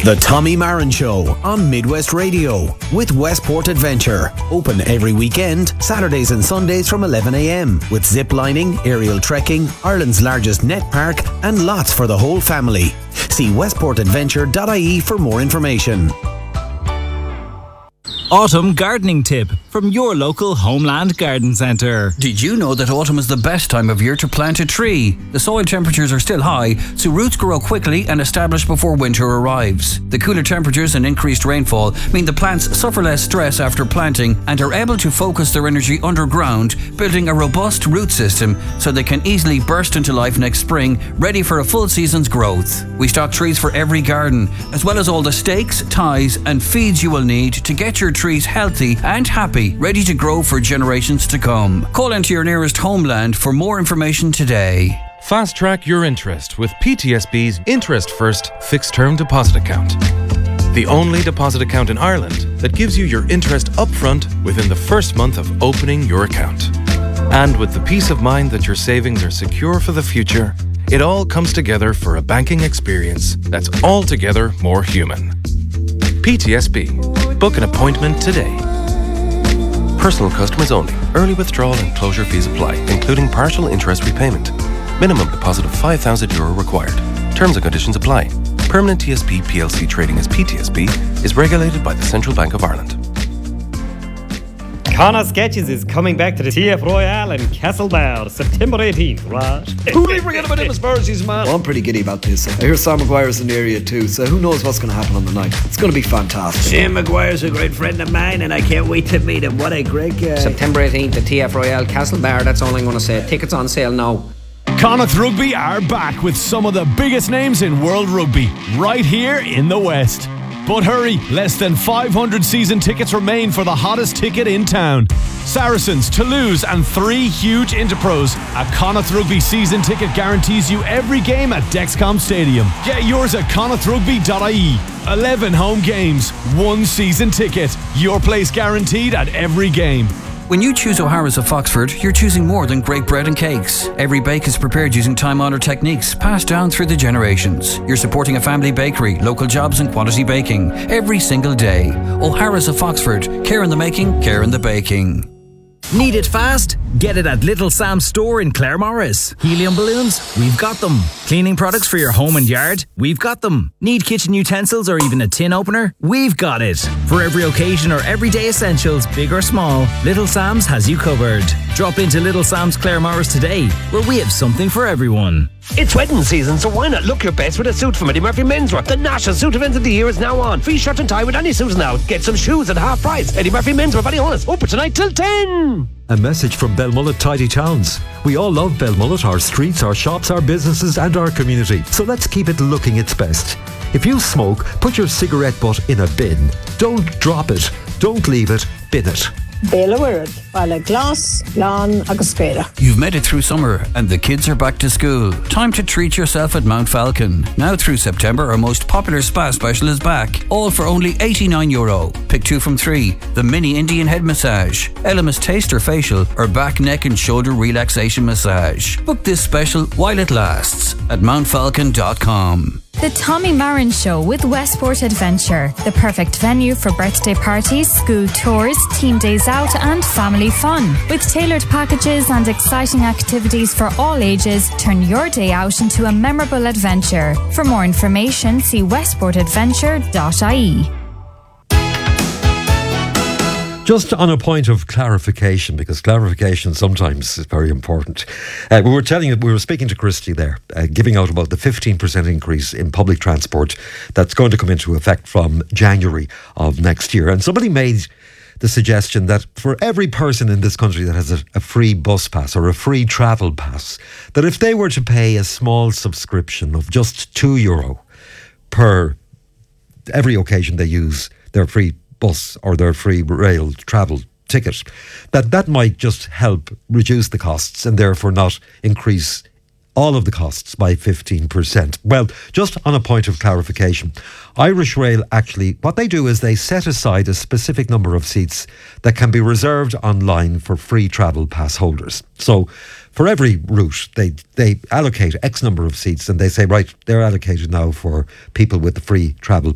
The Tommy Marin Show on Midwest Radio with Westport Adventure. Open every weekend, Saturdays and Sundays from 11 a.m. with zip lining, aerial trekking, Ireland's largest net park and lots for the whole family. See westportadventure.ie for more information. Autumn gardening tip from your local Homeland Garden Centre. Did you know that autumn is the best time of year to plant a tree? The soil temperatures are still high, so roots grow quickly and establish before winter arrives. The cooler temperatures and increased rainfall mean the plants suffer less stress after planting and are able to focus their energy underground, building a robust root system so they can easily burst into life next spring, ready for a full season's growth. We stock trees for every garden, as well as all the stakes, ties and feeds you will need to get your trees healthy and happy, ready to grow for generations to come. Call into your nearest Homeland for more information today. Fast track your interest with PTSB's Interest First Fixed Term Deposit Account. The only deposit account in Ireland that gives you your interest upfront within the first month of opening your account. And with the peace of mind that your savings are secure for the future, it all comes together for a banking experience that's altogether more human. PTSB. Book an appointment today. Personal customers only. Early withdrawal and closure fees apply, including partial interest repayment. Minimum deposit of €5,000 required. Terms and conditions apply. Permanent TSB PLC trading as PTSB is regulated by the Central Bank of Ireland. Connor Sketches is coming back to the TF Royale in Castlebar, September 18th, right? Who do you forget about him as Sparsies, man? Well, I'm pretty giddy about this. I hear Sam Maguire's in the area too, so who knows what's going to happen on the night. It's going to be fantastic. Sam Maguire's a great friend of mine and I can't wait to meet him. What a great guy. September 18th at TF Royale, Castlebar, that's all I'm going to say. Tickets on sale now. Connacht Rugby are back with some of the biggest names in world rugby, right here in the West. But hurry, less than 500 season tickets remain for the hottest ticket in town. Saracens, Toulouse and 3 huge Interpros. A Connacht Rugby season ticket guarantees you every game at Dexcom Stadium. Get yours at connachtrugby.ie. 11 home games, 1 season ticket. Your place guaranteed at every game. When you choose O'Hara's of Foxford, you're choosing more than great bread and cakes. Every bake is prepared using time-honoured techniques passed down through the generations. You're supporting a family bakery, local jobs and quality baking every single day. O'Hara's of Foxford. Care in the making, care in the baking. Need it fast? Get it at Little Sam's store in Claremorris. Helium balloons? We've got them. Cleaning products for your home and yard? We've got them. Need kitchen utensils or even a tin opener? We've got it. For every occasion or everyday essentials, big or small, Little Sam's has you covered. Drop into Little Sam's Claremorris today, where we have something for everyone. It's wedding season, so why not look your best with a suit from Eddie Murphy Menswear? The national suit event of the year is now on. Free shirt and tie with any suit now. Get some shoes at half price. Eddie Murphy Menswear, very honest. Open tonight till 10. A message from Belmullet Tidy Towns. We all love Belmullet, our streets, our shops, our businesses and our community. So let's keep it looking its best. If you smoke, put your cigarette butt in a bin. Don't drop it. Don't leave it. Bin it. Béla Weird, Bala Glass, Lan agus Spéla. You've made it through summer and the kids are back to school. Time to treat yourself at Mount Falcon. Now through September, our most popular spa special is back. All for only €89. Pick 2 from 3. The mini Indian head massage, Elemis taster facial or back, neck and shoulder relaxation massage. Book this special while it lasts at mountfalcon.com. The Tommy Marin Show with Westport Adventure, the perfect venue for birthday parties, school tours, team days out and family fun. With tailored packages and exciting activities for all ages, turn your day out into a memorable adventure. For more information, see westportadventure.ie. Just on a point of clarification, because clarification sometimes is very important. We were speaking to Christy there, giving out about the 15% increase in public transport that's going to come into effect from January of next year. And somebody made the suggestion that for every person in this country that has a free bus pass or a free travel pass, that if they were to pay a small subscription of just €2 per every occasion they use their free bus or their free rail travel ticket, that might just help reduce the costs and therefore not increase all of the costs by 15%. Well, just on a point of clarification, Irish Rail actually, what they do is they set aside a specific number of seats that can be reserved online for free travel pass holders. So for every route, they allocate X number of seats and they say, right, they're allocated now for people with the free travel